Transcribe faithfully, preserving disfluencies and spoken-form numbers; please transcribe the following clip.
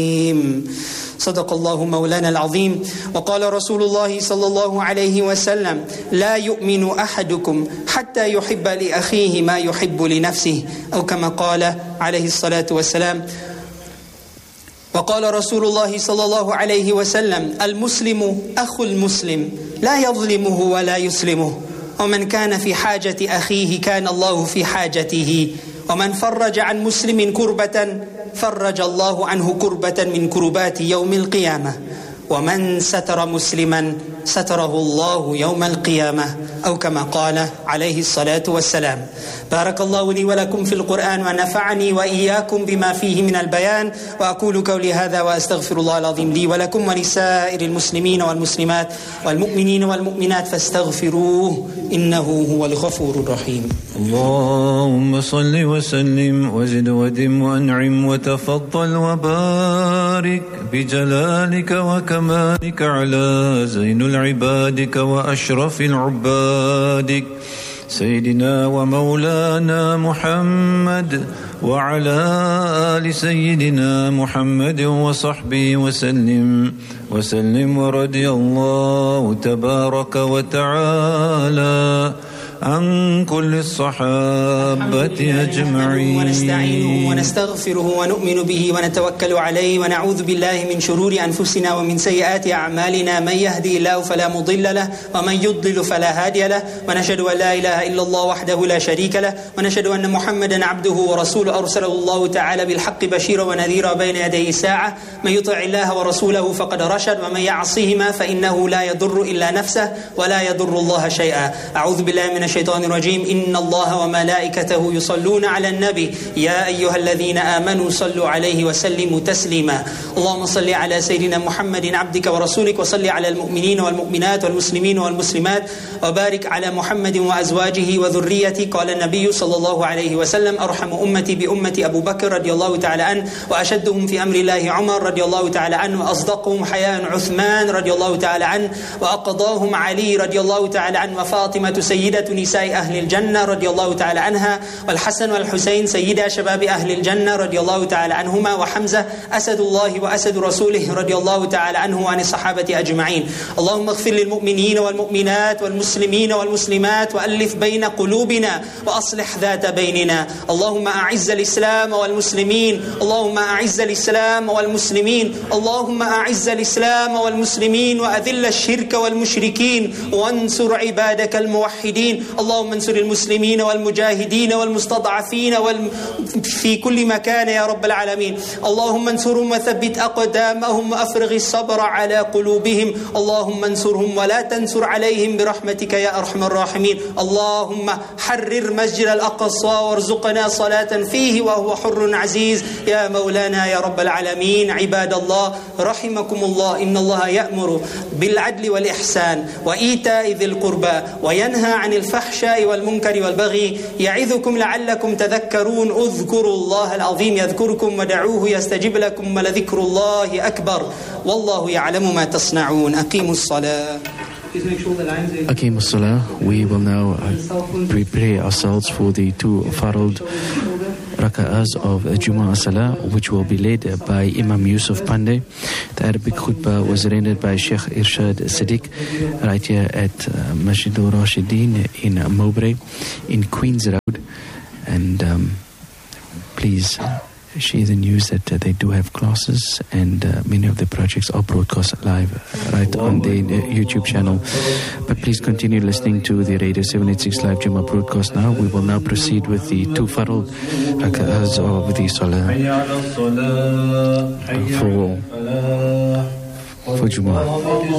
صدق الله مولانا العظيم. وقال رسول الله صلى الله عليه وسلم: لا يؤمن أحدكم حتى يحب لأخيه ما يحب لنفسه، أو كما قال عليه الصلاة والسلام. وقال رسول الله صلى الله عليه وسلم: المسلم أخو المسلم لا يظلمه ولا يسلمه، ومن كان في حاجة أخيه كان الله في حاجته، ومن فرج عن مسلم كربة فرج الله عنه كربة من كربات يوم القيامة، ومن ستر مسلما ستره الله يوم القيامة، أو كما قال عليه الصلاة والسلام. بارك الله لي ولكم في القرآن ونفعني وإياكم بما فيه من البيان، وأقول قولي هذا وأستغفر الله العظيم لي ولكم ولسائر المسلمين والمسلمات والمؤمنين والمؤمنات فاستغفروه إنه هو الغفور الرحيم. اللهم صل وسلم وزد ودم وأنعم وتفضل وبارك بجلالك وكمالك على زين العبادك وأشرف العبادك سيدنا ومولانا محمد وعلى آل سيدنا محمد وصحبه وسلم وسلم ورضي الله تبارك وتعالى عن كل الصحابة أجمعين. ونستعينه ونستغفره ونؤمن به ونتوكل عليه ونعوذ بالله من شرور أنفسنا ومن سيئات أعمالنا، من يهدي الله فلا مضل له ومن يضلل فلا هادي له، ونشهد أن لا إله إلا الله وحده لا شريك له، ونشهد أن محمدا عبده ورسوله أرسله الله تعالى بالحق بشيرا ونذيرا بين يدي الساعة. من يطع الله ورسوله فقد رشد، ومن يعصهما فإنه لا يضر إلا نفسه ولا يضر الله شيئا. أعوذ بالله من الشيطان الرجيم. إن الله وملائكته يصلون على النبي يا أيها الذين آمنوا صلوا عليه وسلموا تسليما. اللهم صل على سيدنا محمد عبدك ورسولك، وصل على المؤمنين والمؤمنات والمسلمين والمسلمات، وبارك على محمد وأزواجه وذريته. قال النبي صلى الله عليه وسلم: أرحم أمتي بأمتي أبو بكر رضي الله تعالى عنه، وأشدهم في أمر الله عمر رضي الله تعالى عنه، وأصدقهم حياء عثمان رضي الله تعالى عنه، وأقضاهم علي رضي الله تعالى عنه، وفاطمة سيدة نساء أهل الجنة رضي الله تعالى عنها، والحسن والحسين سيدا شباب أهل الجنة رضي الله تعالى عنهما، وحمزة أسد الله وأسد رسوله رضي الله تعالى عنه وعن الصحابة أجمعين. اللهم اغفر للمؤمنين والمؤمنات والمسلمين والمسلمات، وألف بين قلوبنا وأصلح ذات بيننا. اللهم أعز الإسلام والمسلمين، اللهم أعز الإسلام والمسلمين، اللهم أعز الإسلام والمسلمين، وأذل الشرك والمشركين، وانصر عبادك الموحدين. اللهم انصر المسلمين والمجاهدين والمستضعفين والم... في كل مكان يا رب العالمين. اللهم انصرهم وثبت أقدامهم وأفرغ الصبر على قلوبهم. اللهم انصرهم ولا تنصر عليهم برحمتك يا أرحم الراحمين. اللهم حرر مسجد الأقصى وارزقنا صلاة فيه وهو حر عزيز يا مولانا يا رب العالمين. عباد الله رحمكم الله، إن الله يأمر بالعدل والإحسان وإيتاء ذي القربى وينهى عن الفحشاء والمنكر والبغي، يعظكم لعلكم تذكرون. اذكروا الله العظيم يذكركم ودعوه يستجب لكم، ولذكر الله أكبر والله يعلم ما تصنعون. أقيموا الصلاة. Akim as-Salah. We will now uh, prepare ourselves for the two farad raka'ahs of Jummah as-Salah, which will be led by Imam Yusuf Pandey. The Arabic khutbah was rendered by Sheikh Irshad Siddiq right here at uh, Masjid al-Rashidin in Mowbray in Queens Road. And um, please share the news that uh, they do have classes, and uh, many of the projects are broadcast live right on the uh, YouTube channel. But please continue listening to the Radio seven eighty-six live Jummah broadcast now. We will now proceed with the two farad raka'ahs of the Salah for, for Jummah.